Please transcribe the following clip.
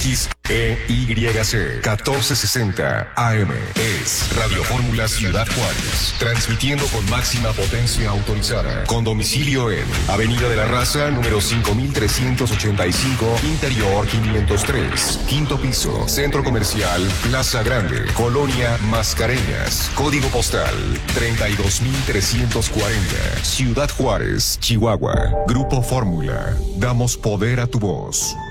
XEYC 1460 AM. Es Radio Fórmula Ciudad Juárez. Transmitiendo con máxima potencia autorizada. Con domicilio en Avenida de la Raza, número 5385, Interior 503. Quinto piso, Centro Comercial Plaza Grande, Colonia Mascareñas. Código postal 32340. Ciudad Juárez, Chihuahua. Grupo Fórmula. Damos poder a tu voz.